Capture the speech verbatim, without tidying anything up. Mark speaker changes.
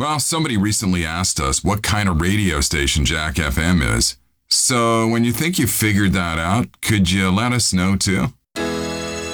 Speaker 1: Well, somebody recently asked us what kind of radio station Jack F M is. So when you think you figured that out, could you let us know too?